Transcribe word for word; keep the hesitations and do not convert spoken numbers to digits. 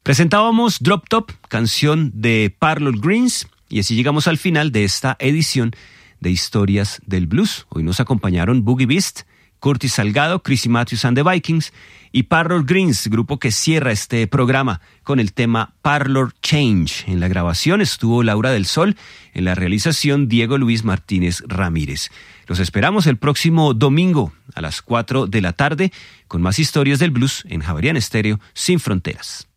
Presentábamos Drop Top, canción de Parlour Greens, y así llegamos al final de esta edición de Historias del Blues. Hoy nos acompañaron Boogie Beast, Curtis Salgado, Chrissy Matthews and the Vikings y Parlour Greens, grupo que cierra este programa con el tema Parlour Change. En la grabación estuvo Laura del Sol, en la realización Diego Luis Martínez Ramírez. Los esperamos el próximo domingo a las cuatro de la tarde con más historias del blues en Javerian Estéreo Sin Fronteras.